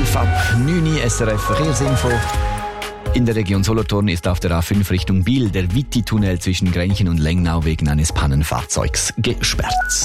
11 ab 9 Uhr SRF Verkehrsinfo. In der Region Solothurn ist auf der A5 Richtung Biel der Witti-Tunnel zwischen Grenchen und Lengnau wegen eines Pannenfahrzeugs gesperrt.